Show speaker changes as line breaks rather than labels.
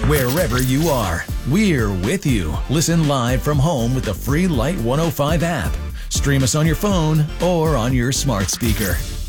Wherever you are, we're with you. Listen live from home with the free Light 105 app. Stream us on your phone or on your smart speaker.